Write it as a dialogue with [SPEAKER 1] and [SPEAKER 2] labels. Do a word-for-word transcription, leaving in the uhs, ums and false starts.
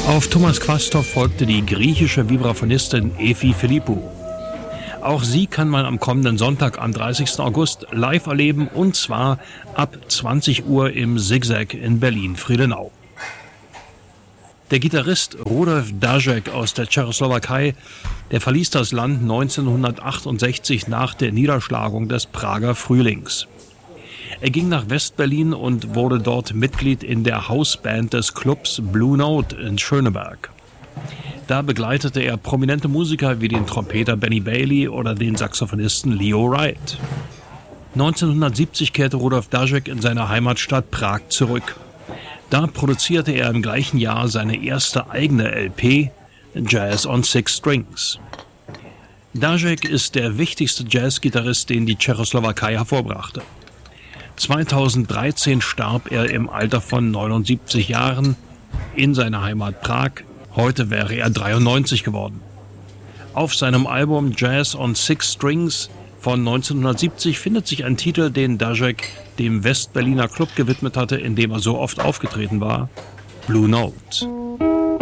[SPEAKER 1] Auf Thomas Quasthoff folgte die griechische Vibraphonistin Efi Philippou. Auch sie kann man am kommenden Sonntag, am dreißigsten August, live erleben, und zwar ab zwanzig Uhr im Zigzag in Berlin-Friedenau. Der Gitarrist Rudolf Daszak aus der Tschechoslowakei, der verließ das Land neunzehnhundertachtundsechzig nach der Niederschlagung des Prager Frühlings. Er ging nach West-Berlin und wurde dort Mitglied in der Hausband des Clubs Blue Note in Schöneberg. Da begleitete er prominente Musiker wie den Trompeter Benny Bailey oder den Saxophonisten Leo Wright. neunzehnhundertsiebzig kehrte Rudolf Daszak in seine Heimatstadt Prag zurück. Da produzierte er im gleichen Jahr seine erste eigene L P, Jazz on Six Strings. Daszak ist der wichtigste Jazzgitarrist, den die Tschechoslowakei hervorbrachte. zweitausenddreizehn starb er im Alter von neunundsiebzig Jahren in seiner Heimat Prag. Heute wäre er dreiundneunzig geworden. Auf seinem Album Jazz on Six Strings von neunzehnhundertsiebzig findet sich ein Titel, den Daszak dem Westberliner Club gewidmet hatte, in dem er so oft aufgetreten war: Blue Note.